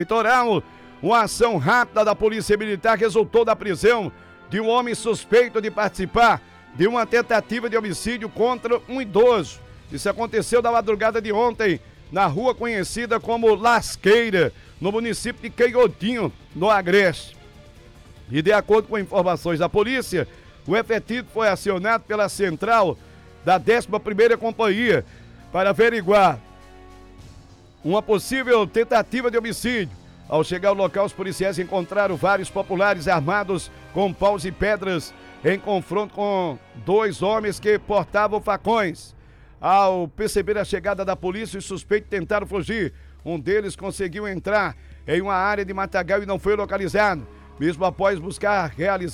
Litoral, uma ação rápida da Polícia Militar resultou da prisão de um homem suspeito de participar de uma tentativa de homicídio contra um idoso. Isso aconteceu na madrugada de ontem, na rua conhecida como Lasqueira, no município de Queirotinho, no Agreste. E de acordo com informações da polícia, o efetivo foi acionado pela central da 11ª Companhia para averiguar uma possível tentativa de homicídio. Ao chegar ao local, os policiais encontraram vários populares armados com paus e pedras em confronto com dois homens que portavam facões. Ao perceber a chegada da polícia, os suspeitos tentaram fugir. Um deles conseguiu entrar em uma área de matagal e não foi localizado. Mesmo após buscas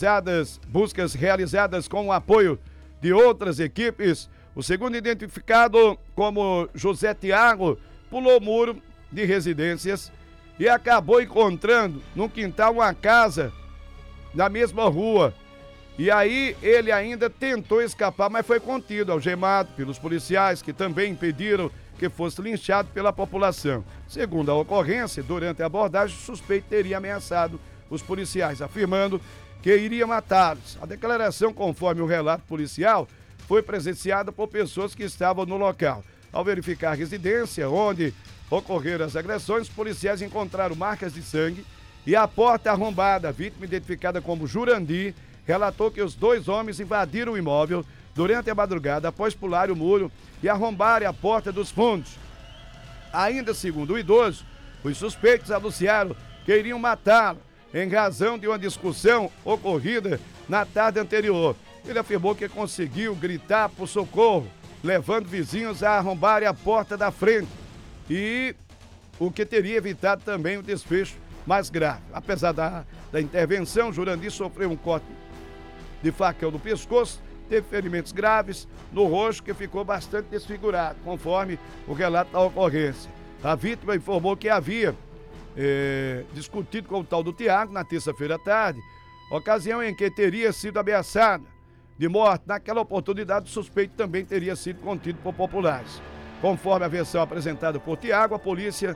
realizadas com o apoio de outras equipes, o segundo, identificado como José Tiago, pulou o muro de residências e acabou encontrando no quintal uma casa na mesma rua. E aí ele ainda tentou escapar, mas foi contido, algemado pelos policiais, que também impediram que fosse linchado pela população. Segundo a ocorrência, durante a abordagem, o suspeito teria ameaçado os policiais, afirmando que iria matá-los. A declaração, conforme o relato policial, foi presenciada por pessoas que estavam no local. Ao verificar a residência onde ocorreram as agressões, os policiais encontraram marcas de sangue e a porta arrombada. A vítima, identificada como Jurandir, relatou que os dois homens invadiram o imóvel durante a madrugada após pular o muro e arrombarem a porta dos fundos. Ainda segundo o idoso, os suspeitos anunciaram que iriam matá-lo em razão de uma discussão ocorrida na tarde anterior. Ele afirmou que conseguiu gritar por socorro, levando vizinhos a arrombarem a porta da frente, e o que teria evitado também o desfecho mais grave. Apesar da intervenção, Jurandir sofreu um corte de facão no pescoço, teve ferimentos graves no rosto, que ficou bastante desfigurado, conforme o relato da ocorrência. A vítima informou que havia discutido com o tal do Tiago na terça-feira à tarde, ocasião em que teria sido ameaçada de morte. Naquela oportunidade, o suspeito também teria sido contido por populares. Conforme a versão apresentada por Tiago, a polícia,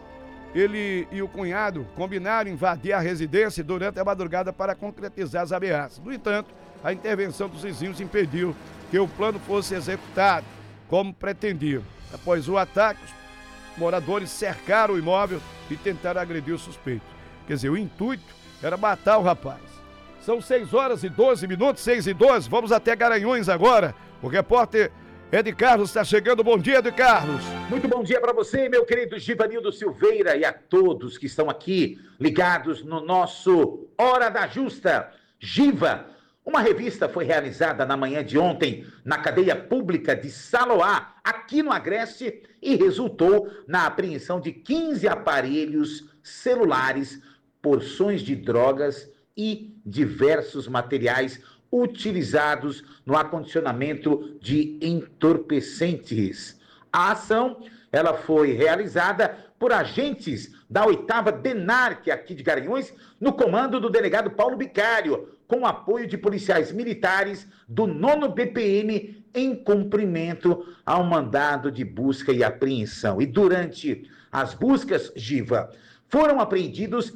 ele e o cunhado combinaram invadir a residência durante a madrugada para concretizar as ameaças. No entanto, a intervenção dos vizinhos impediu que o plano fosse executado como pretendiam. Após o ataque, os moradores cercaram o imóvel e tentaram agredir o suspeito. Quer dizer, o intuito era matar o rapaz. São 6h12, 6h12. Vamos até Garanhuns agora. O repórter Ed Carlos está chegando. Bom dia, Ed Carlos. Muito bom dia para você, meu querido Givanildo Silveira, e a todos que estão aqui ligados no nosso Hora da Justa. Giva, uma revista foi realizada na manhã de ontem na cadeia pública de Saloá, aqui no Agreste, e resultou na apreensão de 15 aparelhos celulares, porções de drogas e diversos materiais utilizados no acondicionamento de entorpecentes. A ação, ela foi realizada por agentes da 8ª DENARC aqui de Garanhuns, no comando do delegado Paulo Bicário, com apoio de policiais militares do 9º BPM, em cumprimento ao mandado de busca e apreensão. E durante as buscas, Giva, foram apreendidos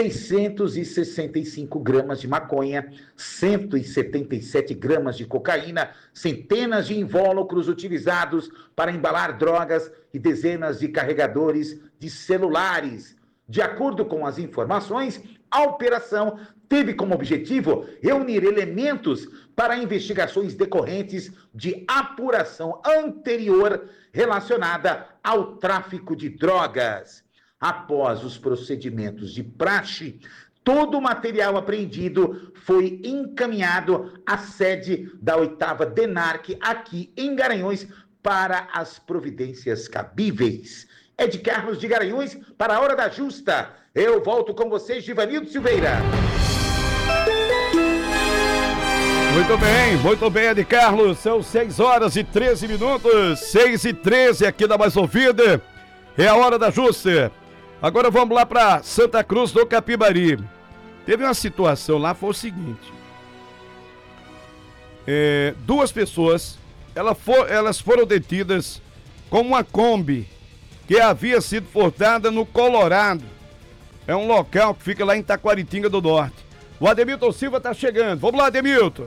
665 gramas de maconha, 177 gramas de cocaína, centenas de invólucros utilizados para embalar drogas e dezenas de carregadores de celulares. De acordo com as informações, a operação teve como objetivo reunir elementos para investigações decorrentes de apuração anterior relacionada ao tráfico de drogas. Após os procedimentos de praxe, todo o material apreendido foi encaminhado à sede da 8ª DENARC aqui em Garanhuns para as providências cabíveis. Ed Carlos de Garanhuns para a Hora da Justa. Eu volto com você, Givanildo Silveira. Muito bem, Ed Carlos. São 6h13, 6h13 aqui da Mais Ouvida. É a Hora da Justa. Agora vamos lá para Santa Cruz do Capibari. Teve uma situação lá, foi o seguinte. Duas pessoas, elas foram detidas com uma Kombi que havia sido furtada no Colorado. É um local que fica lá em Taquaritinga do Norte. O Ademilton Silva está chegando. Vamos lá, Ademilton.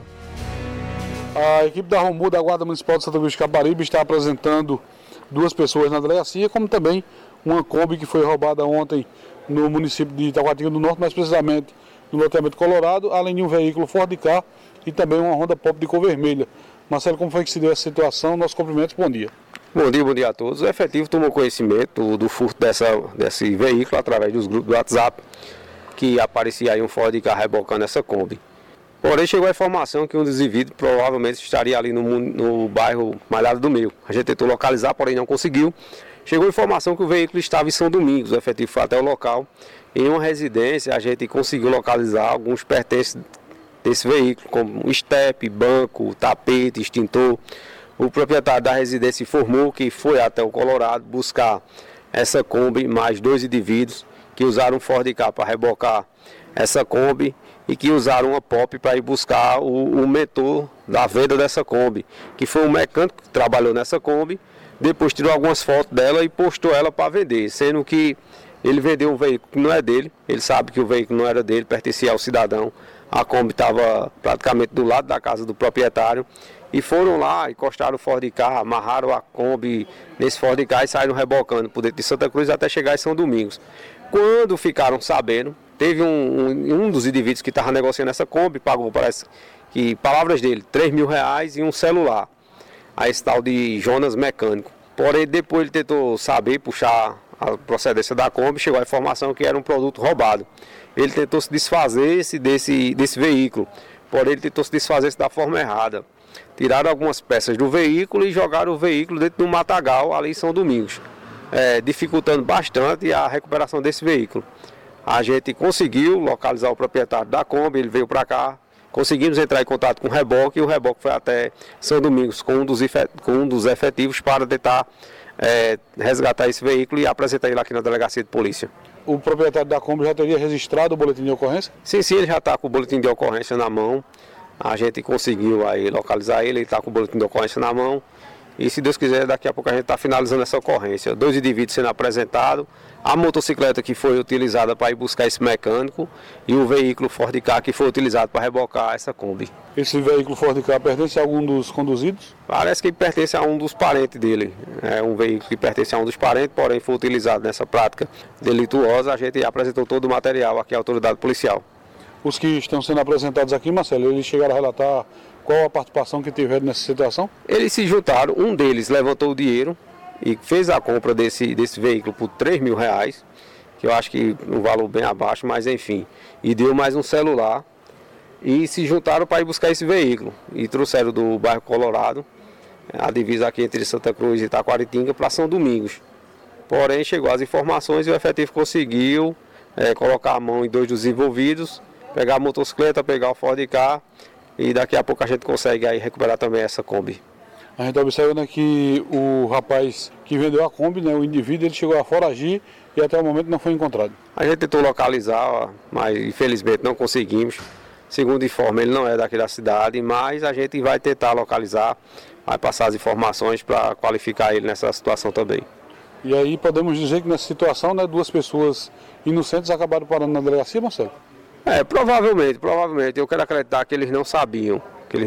A equipe da Romu da Guarda Municipal de Santa Cruz de Caparibe está apresentando 2 pessoas na delegacia, como também uma Kombi que foi roubada ontem no município de Taquaritinga do Norte, mais precisamente no loteamento Colorado, além de um veículo Ford Ka e também uma Honda Pop de cor vermelha. Marcelo, como foi que se deu essa situação? Nossos cumprimentos, bom dia. Bom dia a todos. O efetivo tomou conhecimento do furto desse veículo através dos grupos do WhatsApp, que aparecia aí um Ford Ka rebocando essa Kombi. Porém, chegou a informação que um dos indivíduos provavelmente estaria ali no bairro Malhado do Meio. A gente tentou localizar, porém não conseguiu. Chegou a informação que o veículo estava em São Domingos, o efetivo foi até o local. Em uma residência, a gente conseguiu localizar alguns pertences desse veículo, como estepe, banco, tapete, extintor. O proprietário da residência informou que foi até o Colorado buscar essa Kombi, mais 2 indivíduos que usaram um Ford Ka para rebocar essa Kombi e que usaram uma Pop para ir buscar o mentor da venda dessa Kombi, que foi um mecânico que trabalhou nessa Kombi, depois tirou algumas fotos dela e postou ela para vender, sendo que ele vendeu um veículo que não é dele, ele sabe que o veículo não era dele, pertencia ao cidadão, a Kombi estava praticamente do lado da casa do proprietário, e foram lá, encostaram o Ford Ka, amarraram a Kombi nesse Ford Ka e saíram rebocando por dentro de Santa Cruz até chegar em São Domingos. Quando ficaram sabendo, teve um dos indivíduos que estava negociando essa Kombi, pagou, parece que, palavras dele, R$3.000 e um celular, a esse tal de Jonas Mecânico. Porém, depois ele tentou saber, puxar a procedência da Kombi, chegou a informação que era um produto roubado. Ele tentou se desfazer desse veículo, porém ele tentou se desfazer da forma errada. Tiraram algumas peças do veículo e jogaram o veículo dentro do matagal ali em São Domingos, dificultando bastante a recuperação desse veículo. A gente conseguiu localizar o proprietário da Kombi, ele veio para cá, conseguimos entrar em contato com o reboque e o reboque foi até São Domingos com um dos efetivos para tentar resgatar esse veículo e apresentar ele aqui na delegacia de polícia. O proprietário da Kombi já teria registrado o boletim de ocorrência? Sim, ele já está com o boletim de ocorrência na mão. A gente conseguiu aí localizar ele está com o boletim de ocorrência na mão. E se Deus quiser, daqui a pouco a gente está finalizando essa ocorrência. 2 indivíduos sendo apresentados, a motocicleta que foi utilizada para ir buscar esse mecânico e o veículo Ford Ka que foi utilizado para rebocar essa Kombi. Esse veículo Ford Ka pertence a algum dos conduzidos? Parece que pertence a um dos parentes dele. É um veículo que pertence a um dos parentes, porém foi utilizado nessa prática delituosa. A gente apresentou todo o material aqui à autoridade policial. Os que estão sendo apresentados aqui, Marcelo, eles chegaram a relatar qual a participação que tiveram nessa situação? Eles se juntaram, um deles levantou o dinheiro e fez a compra desse veículo por R$3.000, que eu acho que um valor bem abaixo, mas enfim, e deu mais um celular e se juntaram para ir buscar esse veículo e trouxeram do bairro Colorado, a divisa aqui entre Santa Cruz e Taquaritinga, para São Domingos. Porém, chegou as informações e o efetivo conseguiu colocar a mão em 2 dos envolvidos, pegar a motocicleta, pegar o Ford Ka e daqui a pouco a gente consegue aí recuperar também essa Kombi. A gente está observando que o rapaz que vendeu a Kombi, né, o indivíduo, ele chegou a foragir e até o momento não foi encontrado. A gente tentou localizar, mas infelizmente não conseguimos. Segundo informa, ele não é daqui da cidade, mas a gente vai tentar localizar, vai passar as informações para qualificar ele nessa situação também. E aí podemos dizer que nessa situação, né, 2 pessoas inocentes acabaram parando na delegacia, Marcelo? Provavelmente. Eu quero acreditar que eles não sabiam.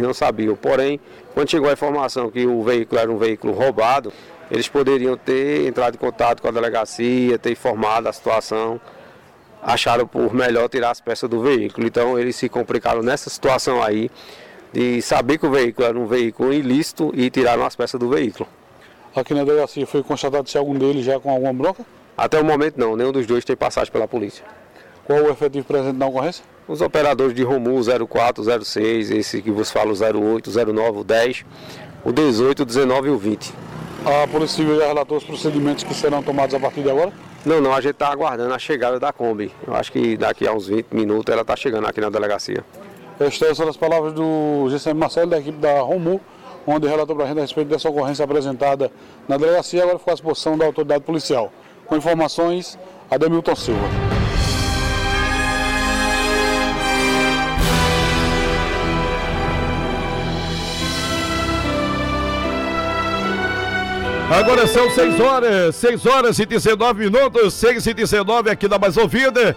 Porém, quando chegou a informação que o veículo era um veículo roubado, eles poderiam ter entrado em contato com a delegacia, ter informado a situação. Acharam por melhor tirar as peças do veículo. Então, eles se complicaram nessa situação aí, de saber que o veículo era um veículo ilícito e tiraram as peças do veículo. Aqui na delegacia foi constatado se algum deles já com alguma bronca? Até o momento não, nenhum dos 2 tem passagem pela polícia. Qual o efetivo presente na ocorrência? Os operadores de Romu 04, 06, esse que vos falo, 08, 09, o 10, o 18, o 19 e o 20. A Polícia Civil já relatou os procedimentos que serão tomados a partir de agora? Não, a gente está aguardando a chegada da Kombi. Eu acho que daqui a uns 20 minutos ela está chegando aqui na delegacia. Estas são as palavras do GCM Marcelo, da equipe da Romu, onde relatou para a gente a respeito dessa ocorrência apresentada na delegacia, agora ficou à disposição da autoridade policial. Com informações, Ademilton Silva. Agora são 6 horas e 19 minutos, 6h19 aqui da Mais Ouvida.